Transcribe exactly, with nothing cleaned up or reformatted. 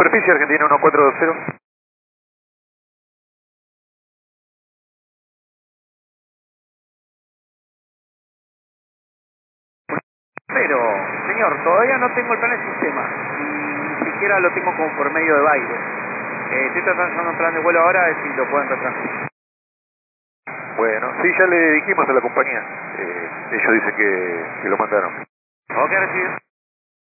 superficie, Argentina uno cuatro dos cero. Pero, señor, todavía no tengo el plan de sistema. Y ni siquiera lo tengo como por medio de baile. Eh, estoy tratando de hacer un plan de vuelo ahora, a ver si lo pueden retransmitir. Bueno, sí, ya le dijimos a la compañía. Eh, ellos dicen que, que lo mandaron. Ok, recibido.